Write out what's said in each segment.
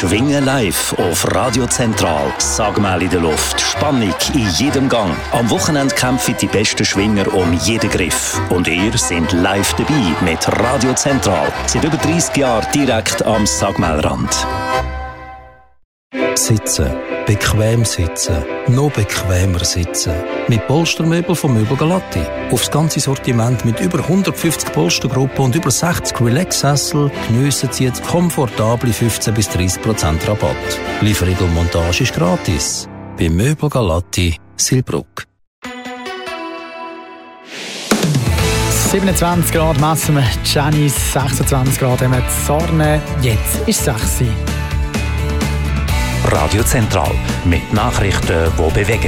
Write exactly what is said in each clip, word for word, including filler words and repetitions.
Schwingen live auf Radio Zentral. Sagmal in der Luft, Spannung in jedem Gang. Am Wochenende kämpfen die besten Schwinger um jeden Griff. Und ihr seid live dabei mit Radio Zentral. Seit über dreissig Jahren direkt am Sagmalrand. Sitzen. Bequem sitzen. Noch bequemer sitzen. Mit Polstermöbel von Möbel Galatti. Aufs ganze Sortiment mit über hundertfünfzig Polstergruppen und über sechzig Relax-Sessel geniessen Sie jetzt komfortable fünfzehn bis dreissig Prozent Rabatt. Lieferung und Montage ist gratis. Bei Möbel Galatti, Silbruck. siebenundzwanzig Grad messen wir Janis, sechsundzwanzig Grad haben wir die Sorne. Jetzt ist es sechs Uhr. Radio Zentral mit Nachrichten, die bewegen.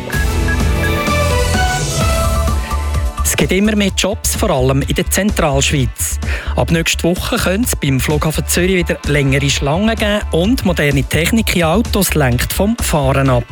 Es gibt immer mehr Jobs, vor allem in der Zentralschweiz. Ab nächster Woche könnte es beim Flughafen Zürich wieder längere Schlangen geben und moderne Technik in Autos lenkt vom Fahren ab.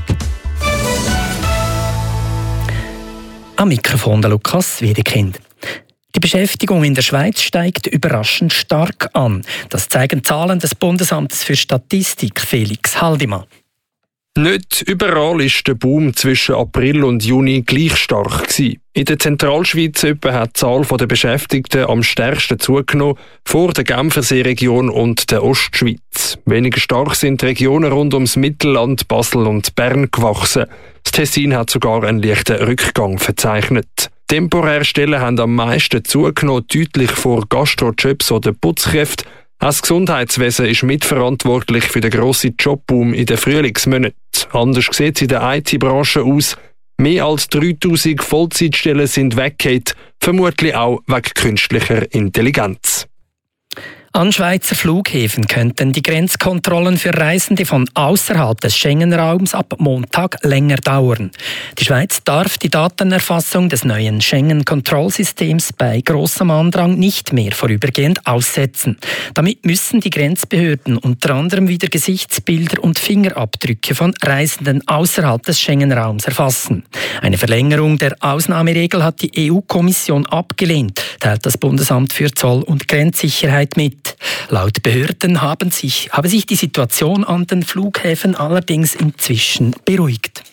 Am Mikrofon der Lukas Wiedekind. Die Beschäftigung in der Schweiz steigt überraschend stark an. Das zeigen Zahlen des Bundesamtes für Statistik, Felix Haldimann. Nicht überall war der Boom zwischen April und Juni gleich stark gewesen. In der Zentralschweiz etwa hat die Zahl der Beschäftigten am stärksten zugenommen, vor der Genferseeregion und der Ostschweiz. Weniger stark sind die Regionen rund ums Mittelland, Basel und Bern gewachsen. Das Tessin hat sogar einen leichten Rückgang verzeichnet. Temporäre Stellen haben am meisten zugenommen, deutlich vor Gastrojobs oder Putzkräften. Das Gesundheitswesen ist mitverantwortlich für den grossen Jobboom in den Frühlingsmonaten. Anders sieht es in der I T-Branche aus. Mehr als dreitausend Vollzeitstellen sind weggefallen, vermutlich auch wegen künstlicher Intelligenz. An Schweizer Flughäfen könnten die Grenzkontrollen für Reisende von außerhalb des Schengen-Raums ab Montag länger dauern. Die Schweiz darf die Datenerfassung des neuen Schengen-Kontrollsystems bei grossem Andrang nicht mehr vorübergehend aussetzen. Damit müssen die Grenzbehörden unter anderem wieder Gesichtsbilder und Fingerabdrücke von Reisenden außerhalb des Schengen-Raums erfassen. Eine Verlängerung der Ausnahmeregel hat die E U-Kommission abgelehnt, teilt das Bundesamt für Zoll- und Grenzsicherheit mit. Laut Behörden haben sich, habe sich die Situation an den Flughäfen allerdings inzwischen beruhigt.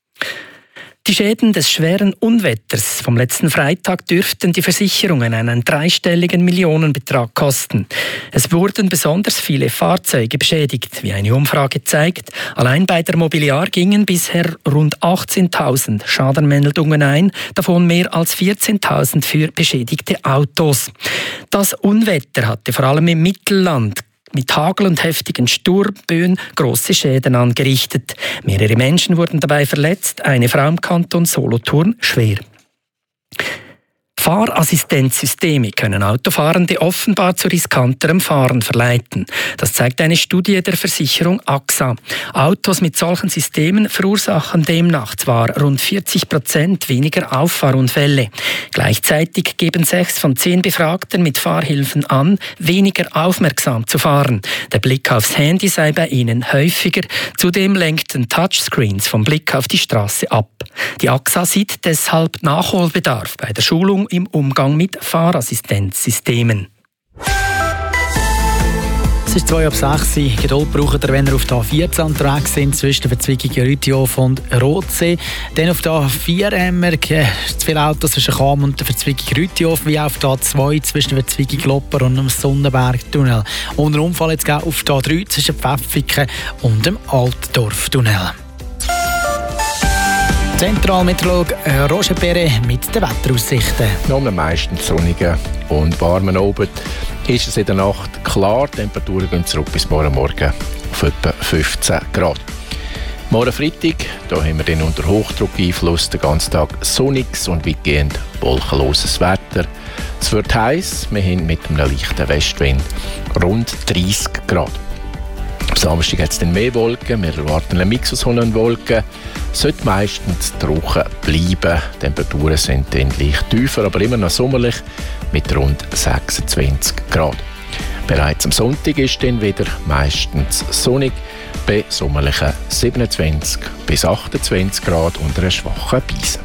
Die Schäden des schweren Unwetters vom letzten Freitag dürften die Versicherungen einen dreistelligen Millionenbetrag kosten. Es wurden besonders viele Fahrzeuge beschädigt, wie eine Umfrage zeigt. Allein bei der Mobiliar gingen bisher rund achtzehntausend Schadenmeldungen ein, davon mehr als vierzehntausend für beschädigte Autos. Das Unwetter hatte vor allem im Mittelland mit Hagel und heftigen Sturmböen grosse Schäden angerichtet. Mehrere Menschen wurden dabei verletzt, eine Frau im Kanton Solothurn schwer. Fahrassistenzsysteme können Autofahrende offenbar zu riskanterem Fahren verleiten. Das zeigt eine Studie der Versicherung A X A. Autos mit solchen Systemen verursachen demnach zwar rund vierzig Prozent weniger Auffahrunfälle. Gleichzeitig geben sechs von zehn Befragten mit Fahrhilfen an, weniger aufmerksam zu fahren. Der Blick aufs Handy sei bei ihnen häufiger. Zudem lenkten Touchscreens vom Blick auf die Straße ab. Die A X A sieht deshalb Nachholbedarf bei der Schulung im Umgang mit Fahrassistenzsystemen. Es ist zwei ab sechs. Geduld braucht ihr, wenn ihr auf der A vierzehn unterwegs sind, zwischen der Verzweigung Rütiof und Rotsee. Dann auf der A vier haben wir zu viele Autos zwischen Cham und der Verzweigung Rütiof, wie auf der A zwei zwischen der Verzweigung Lopper und dem Sonnenbergtunnel. Und ein Unfall jetzt auf der A drei zwischen Pfäffiken und dem Altdorftunnel. Zentralmeteorologe Roger Perret mit den Wetteraussichten. Nur meistens sonnigen und warmen Abend ist es in der Nacht klar. Die Temperaturen gehen zurück bis morgen Morgen auf etwa fünfzehn Grad. Morgen Freitag, da haben wir den unter Hochdruckeinfluss den ganzen Tag sonniges und weitgehend wolkenloses Wetter. Es wird heiß, wir haben mit einem leichten Westwind rund dreissig Grad. Am Samstag hat es dann mehr Wolken, wir erwarten einen Mix aus Sonne und Wolken. Es sollte meistens trocken bleiben. Die Temperaturen sind dann leicht tiefer, aber immer noch sommerlich mit rund sechsundzwanzig Grad. Bereits am Sonntag ist dann wieder meistens sonnig bei sommerlichen siebenundzwanzig bis achtundzwanzig Grad unter einer schwachen Brise.